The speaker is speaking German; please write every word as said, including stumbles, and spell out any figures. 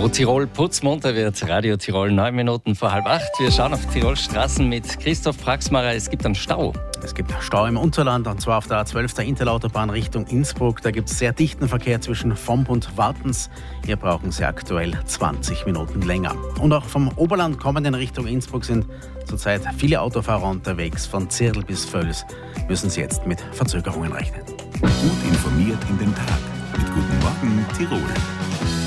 Wo Tirol putzmunter wird, Radio Tirol neun Minuten vor halb acht. Wir schauen auf Tirols Straßen mit Christoph Praxmacher. Es gibt einen Stau. Es gibt Stau im Unterland, und zwar auf der A zwölf der Interlautobahn Richtung Innsbruck. Da gibt es sehr dichten Verkehr zwischen Vomp und Wartens. Hier brauchen Sie aktuell zwanzig Minuten länger. Und auch vom Oberland kommend in Richtung Innsbruck sind zurzeit viele Autofahrer unterwegs. Von Zirl bis Völs müssen Sie jetzt mit Verzögerungen rechnen. Gut informiert in den Tag. Mit Guten Morgen Tirol.